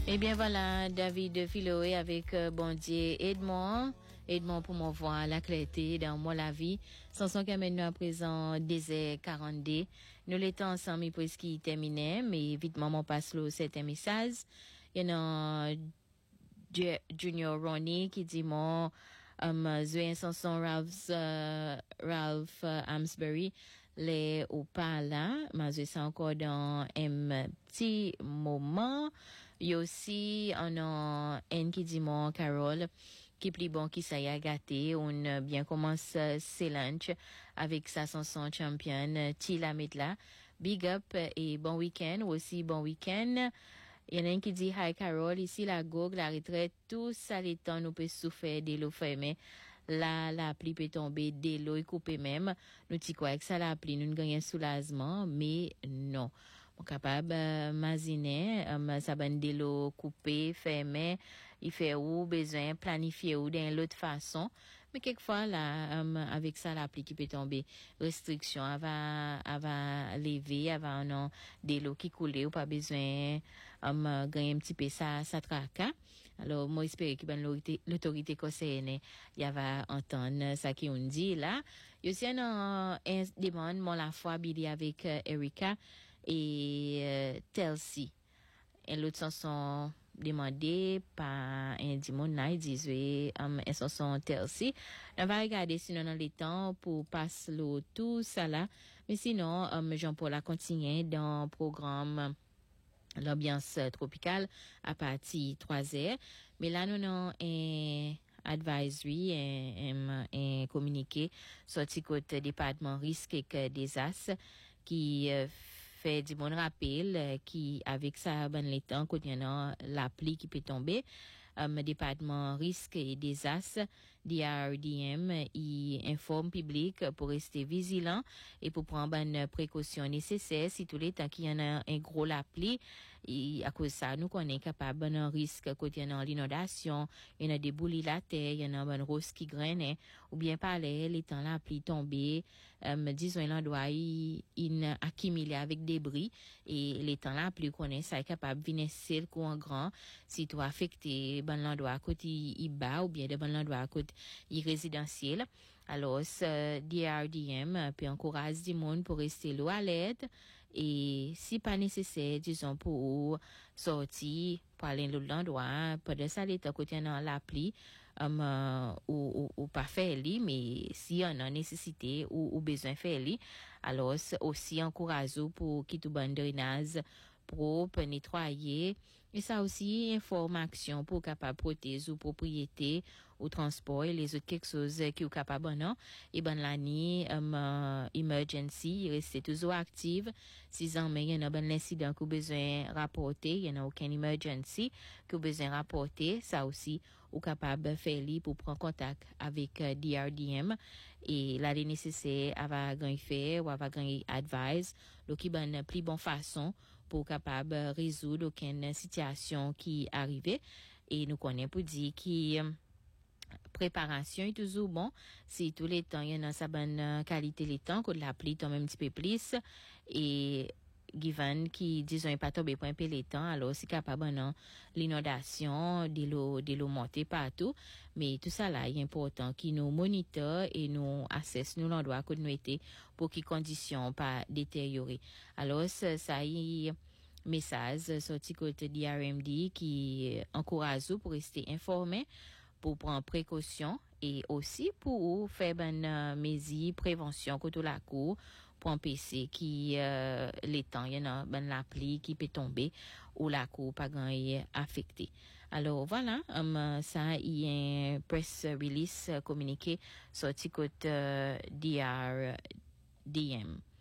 Eh bien voilà, David Philoé avec Bondier Edmond pour m'envoyer la clarté dans moi la vie. Sans son nous à présent désert 42. Nous l'étions ensemble pour ce qui terminait, mais vite maman passe le 7e message. Il y a Junior Ronnie qui dit mon Zoé Sanson Ralph Amsbury les ou pas là, mais c'est encore dans un petit moment. Il y a aussi un qui dit mon Carole qui plus bon qui ça y a gâté. On bien commence ses lunch avec sa chanson championne Tila Metla. Big up et bon week-end, aussi bon week-end. Il y en a un qui dit hi Carole, ici la gogue, la retraite, tout ça les temps nous peut souffrir de l'eau fermée. Là, la pluie peut tomber, de l'eau est coupée même. Nous t'y quoi avec ça la pluie, nous gagnons soulagement, mais non. On capable maziner ça ben de l'eau coupée fermée il fait ou besoin planifier ou d'une autre façon mais quelquefois là avec ça la pluie qui peut tomber restriction avant lever avant non de l'eau qui coule ou pas besoin gagner un petit peu ça tracas alors moi j'espère que ben l'autorité concernée il va entendre ça qui on dit là il y a aussi un demande mon la fois Billy avec Erika et Telsey. Et l'autre chanson demandée par un dimon là, il disait une chanson Telsey. On va regarder sinon dans les temps pour passer le tout ça là. Mais sinon, Jean-Paul a continué dans le programme l'ambiance tropicale à partir 3h. Mais là, nous avons un advisory, un communiqué sorti côté département risque et désastre qui fait du bon rappel qui avec ça ben les temps quand il y a la pluie qui peut tomber département risque et désastre DRDM il informe public pour rester vigilant et pour prendre une précaution nécessaire si tous les temps qu'il y en a un gros la pluie et à cause ça nous qu'on est capable d'un risque quand il y a l'inondation il y a des boulis la terre il y a un rose qui graine ou bien par les temps la pluie tomber disons l'endroit il accumulé avec débris et les temps la pluie qu'on est ça est capable venir seul courant grand si tu affecté bon l'endroit à côté il bas ou bien de bon l'endroit à côté il résidentiel alors DRDM peut encourager du monde pour rester l'eau à l'aide et si pas nécessaire disons pour sortir pour aller l'autre endroit pendant ça l'état côté dans la pluie ou pas faire lit mais si on a nécessité ou besoin faire lit alors aussi encourage pour quitter bon drainage propre nettoyer et ça aussi information pour capable protéger ou propriété ou transport et les autres quelque chose qui est capable non et ben l'année emergency rester toujours active si jamais il y a un incident que besoin rapporter il y a aucun emergency que besoin rapporter ça aussi ou capable faire pour prendre contact avec DRDM et là les nécessaire avoir gagner faire ou avoir gagner advice donc il ben plus bonne façon pour capable résoudre aucune situation qui arrivait et nous connaissons pour dire qui préparation est toujours bon si tous les temps il y en a sa bonne qualité les temps que la pluie tombe un petit peu plus et given qui disons est pas tombé pour un peu les temps alors c'est capable non l'inondation de l'eau monter partout mais tout ça là est important qui nous moniteur et nous assesse nous l'endroit que nous était pour que conditions pas détériorer alors ça y message sorti côté DRMD qui encourage vous pour rester informé pour prendre précaution et aussi pour faire une mesure prévention contre la cour pour empêcher qui les temps il y en a ben la pluie qui peut tomber ou la cour pas gagner affecté alors voilà ça il y a un press release communiqué sorti côté DRDM